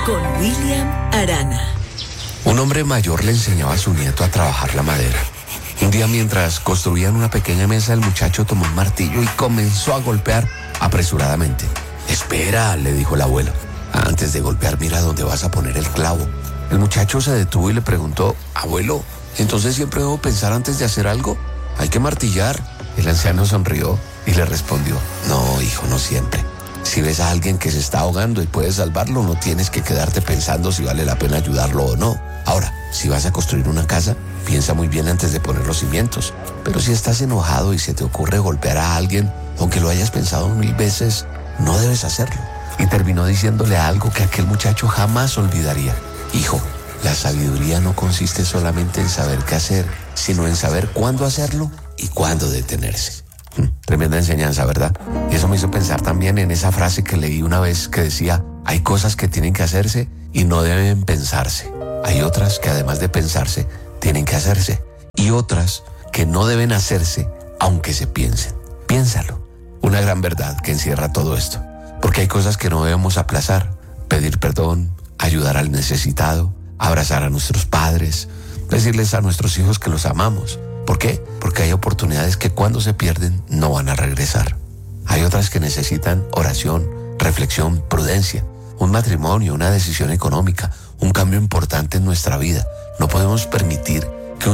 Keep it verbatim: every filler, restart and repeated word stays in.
con William Arana. Un hombre mayor le enseñaba a su nieto a trabajar la madera. Un día, mientras construían una pequeña mesa, el muchacho tomó un martillo y comenzó a golpear apresuradamente. «Espera», le dijo el abuelo. «Antes de golpear, mira dónde vas a poner el clavo». El muchacho se detuvo y le preguntó: «Abuelo, ¿entonces siempre debo pensar antes de hacer algo? Hay que martillar». El anciano sonrió y le respondió: «No, hijo, no siempre. Si ves a alguien que se está ahogando y puedes salvarlo, no tienes que quedarte pensando si vale la pena ayudarlo o no. Ahora, si vas a construir una casa, piensa muy bien antes de poner los cimientos. Pero si estás enojado y se te ocurre golpear a alguien, aunque lo hayas pensado mil veces, no debes hacerlo». Y terminó diciéndole algo que aquel muchacho jamás olvidaría: «Hijo, la sabiduría no consiste solamente en saber qué hacer, sino en saber cuándo hacerlo y cuándo detenerse». Tremenda enseñanza, ¿verdad? Y eso me hizo pensar también en esa frase que leí una vez que decía: hay cosas que tienen que hacerse y no deben pensarse. Hay otras que, además de pensarse, tienen que hacerse. Y otras que no deben hacerse aunque se piensen. Piénsalo. Una gran verdad que encierra todo esto. Porque hay cosas que no debemos aplazar. Pedir perdón, ayudar al necesitado, abrazar a nuestros padres, decirles a nuestros hijos que los amamos. ¿Por qué? Porque hay oportunidades que cuando se pierden no van a regresar. Hay otras que necesitan oración, reflexión, prudencia, un matrimonio, una decisión económica, un cambio importante en nuestra vida. No podemos permitir